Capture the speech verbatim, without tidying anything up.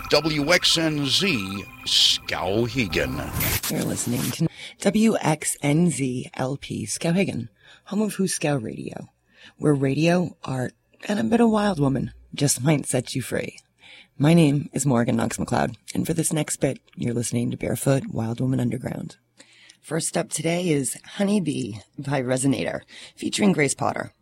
W X N Z Skowhegan. You're listening to W X N Z L P Skowhegan, home of Huskow Radio, where radio, art, and a bit of wild woman just might set you free. My name is Morgan Knox McLeod, and for this next bit, you're listening to Barefoot Wild Woman Underground. First up today is Honey Bee by Resonator, featuring Grace Potter.